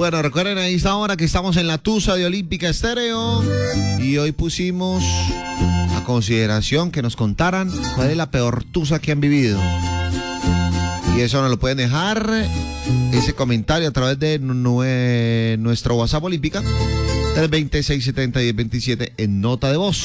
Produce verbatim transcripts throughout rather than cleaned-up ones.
Bueno, recuerden ahí esta hora que estamos en la Tusa de Olímpica Estéreo y hoy pusimos a consideración que nos contaran cuál es la peor tusa que han vivido. Y eso nos lo pueden dejar, ese comentario a través de nue- nuestro WhatsApp Olímpica, tres dos seis siete cero uno cero dos siete en nota de voz.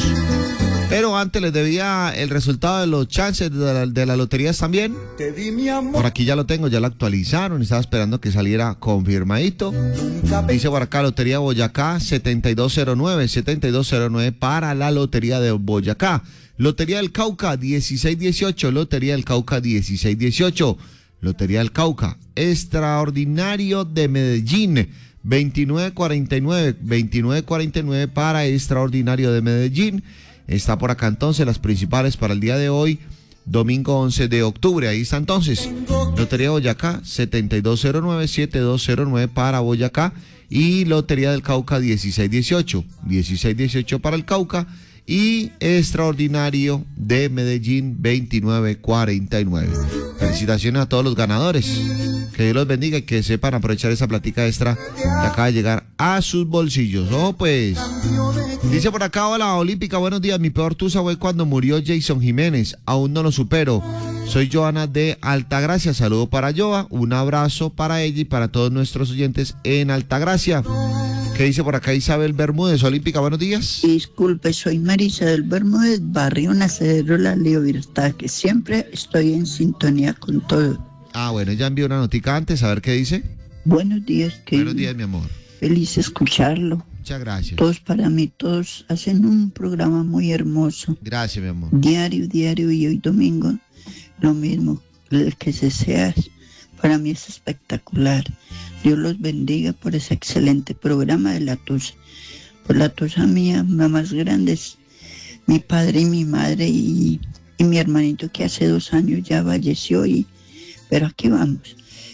Pero antes les debía el resultado de los chances de, la, de las loterías también. Te di mi amor. Por aquí ya lo tengo, ya lo actualizaron. Estaba esperando que saliera confirmadito. Dice por acá, Lotería Boyacá setenta y dos cero nueve, setenta y dos cero nueve para la Lotería de Boyacá. Lotería del Cauca dieciséis dieciocho, Lotería del Cauca dieciséis dieciocho. Lotería del Cauca, Extraordinario de Medellín, veintinueve cuarenta y nueve, veintinueve cuarenta y nueve para Extraordinario de Medellín. Está por acá entonces las principales para el día de hoy, domingo once de octubre. Ahí está entonces, Lotería Boyacá, setenta y dos cero nueve, setenta y dos cero nueve para Boyacá. Y Lotería del Cauca, dieciséis dieciocho, dieciséis dieciocho para el Cauca. Y Extraordinario de Medellín, veintinueve cuarenta y nueve. Felicitaciones a todos los ganadores. Que Dios los bendiga y que sepan aprovechar esa platica extra que acaba de llegar a sus bolsillos. Oh, pues. Dice por acá, hola Olímpica, buenos días. Mi peor tusa fue cuando murió Jason Jiménez. Aún no lo supero. Soy Joana de Altagracia. Saludo para Joa. Un abrazo para ella y para todos nuestros oyentes en Altagracia. ¿Qué dice por acá Isabel Bermúdez? Olímpica, buenos días. Disculpe, soy Marisabel Bermúdez, barrio Nacedero La Libertad, que siempre estoy en sintonía con todo. Ah, bueno, ya envió una notica antes, a ver qué dice. Buenos días, que Buenos días, mi amor. Feliz escucharlo. Muchas gracias. Todos para mí, todos hacen un programa muy hermoso. Gracias, mi amor. Diario, diario y hoy domingo, lo mismo. El que se sea, para mí es espectacular. Dios los bendiga por ese excelente programa de la Tusa. Por la Tusa mía, la más grande es mi padre y mi madre y, y mi hermanito que hace dos años ya falleció, y, pero aquí vamos.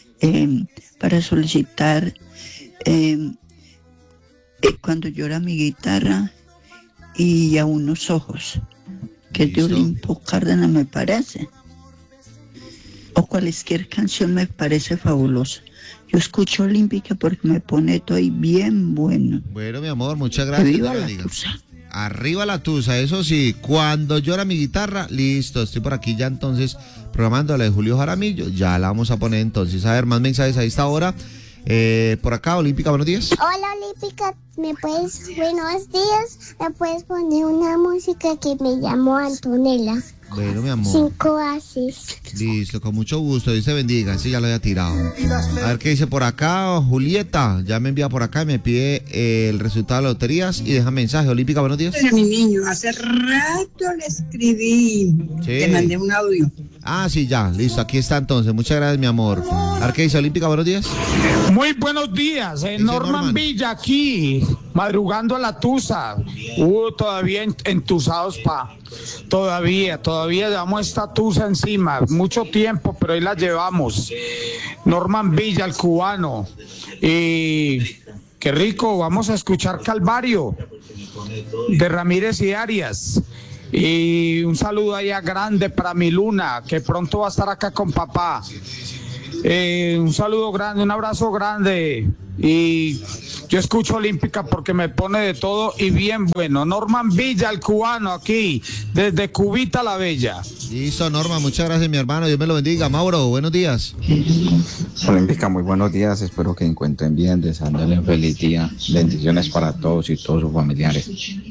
Eh, para solicitar, eh, eh, cuando llora mi guitarra y a unos ojos, que es de Olimpo Cárdenas, me parece. O cualquier canción me parece fabulosa. Yo escucho Olímpica porque me pone todo ahí bien bueno. Bueno, mi amor, muchas gracias. Arriba la Tusa. Arriba la Tusa, eso sí, cuando llora mi guitarra, listo, estoy por aquí ya entonces programando la de Julio Jaramillo, ya la vamos a poner entonces. A ver, más mensajes a esta hora. Eh, por acá, Olímpica, buenos días. Hola Olímpica, ¿me puedes, buenos días, me puedes poner una música que me llamó Antonella? Bueno, mi amor. Cinco haces. Listo, con mucho gusto, Dios te bendiga, ese ya lo había tirado. A ver qué dice por acá, Julieta, ya me envía por acá y me pide eh, el resultado de las loterías y deja mensaje. Olímpica, buenos días. Mi niño, hace rato le escribí, sí. Te mandé un audio. Ah, sí, ya, listo, aquí está entonces, muchas gracias, mi amor. A ver qué dice Olímpica, buenos días. Muy buenos días, eh, Norman, Norman Villa aquí, madrugando a la Tusa. Uh, todavía entusados, pa. Todavía, todavía llevamos esta Tusa encima. Mucho tiempo, pero ahí la llevamos. Norman Villa, el cubano. Y qué rico, vamos a escuchar Calvario de Ramírez y Arias. Y un saludo allá grande para mi Luna, que pronto va a estar acá con papá. Eh, un saludo grande, un abrazo grande. Y yo escucho Olímpica porque me pone de todo y bien bueno. Norman Villa, el cubano, aquí, desde Cubita la Bella. Listo, Norman, muchas gracias, mi hermano. Dios me lo bendiga. Mauro, buenos días. Olímpica, muy buenos días. Espero que encuentren bien, deseándole un feliz día. Bendiciones para todos y todos sus familiares.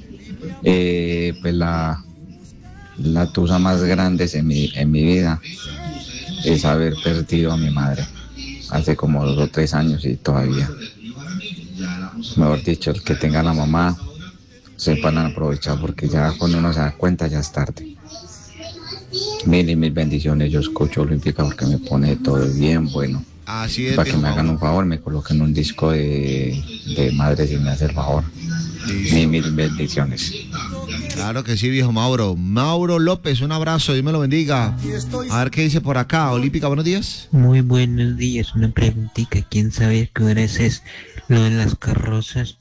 Eh, pues la, la tusa más grande en mi, en mi vida es haber perdido a mi madre hace como dos o tres años y todavía, mejor dicho, el que tenga la mamá sepan aprovechar, porque ya cuando uno se da cuenta ya es tarde. Mil y mil bendiciones. Yo escucho Olímpica porque me pone todo bien bueno. Así es, para que me hagan un favor, me coloquen un disco de, de madre si me hace el favor. Sí. Mil, mil bendiciones. Claro que sí, viejo Mauro. Mauro López, un abrazo, Dios me lo bendiga. A ver qué dice por acá. Olímpica, buenos días. Muy buenos días, una preguntita. ¿Quién sabe qué horas es lo de las carrozas?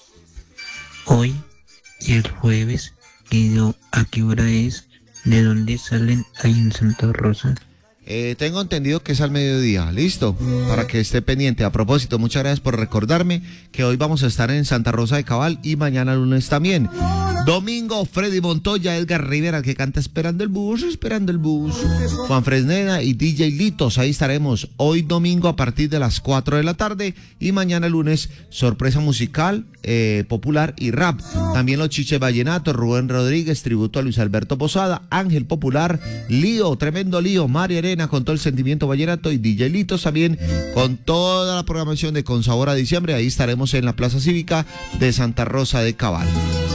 Hoy y el jueves, ¿a qué hora es? ¿De dónde salen ahí en Santa Rosa? Eh, tengo entendido que es al mediodía, listo, para que esté pendiente. A propósito, muchas gracias por recordarme que hoy vamos a estar en Santa Rosa de Cabal y mañana lunes también. Domingo, Freddy Montoya, Edgar Rivera, el que canta Esperando el Bus, Esperando el Bus, Juan Fresneda y D J Litos, ahí estaremos hoy domingo a partir de las cuatro de la tarde y mañana lunes, sorpresa musical, eh, popular y rap. También los Chiche Vallenato, Rubén Rodríguez, tributo a Luis Alberto Posada, Ángel Popular, Lío, tremendo Lío, María Arena con todo el sentimiento vallenato y D J Litos también con toda la programación de Con Sabor a Diciembre. Ahí estaremos en la Plaza Cívica de Santa Rosa de Cabal.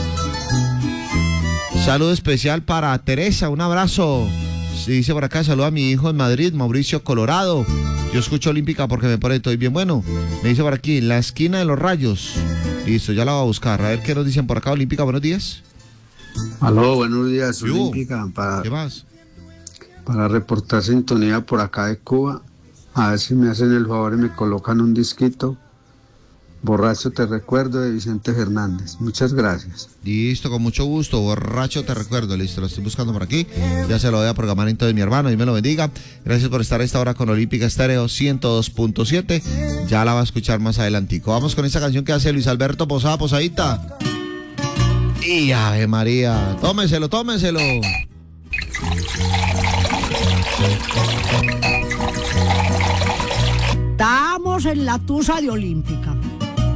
Saludo especial para Teresa, un abrazo. Se dice por acá, saludo a mi hijo en Madrid, Mauricio Colorado. Yo escucho Olímpica porque me pone todo bien bueno. Me dice por aquí, la esquina de los Rayos. Listo, ya la voy a buscar. A ver qué nos dicen por acá, Olímpica, buenos días. Aló, buenos días, Yo. Olímpica. Para, ¿Qué más? Para reportar sintonía por acá de Cuba. A ver si me hacen el favor y me colocan un disquito. Borracho te recuerdo, de Vicente Fernández. Muchas gracias. Listo, con mucho gusto. Borracho te recuerdo. Listo, lo estoy buscando por aquí. Ya se lo voy a programar entonces mi hermano. Dios me lo bendiga. Gracias por estar a esta hora con Olímpica Estéreo ciento dos punto siete. Ya la va a escuchar más adelantico. Vamos con esta canción que hace Luis Alberto Posada, Posadita. Y Ave María. Tómeselo, tómeselo. Estamos en la tusa de Olímpica.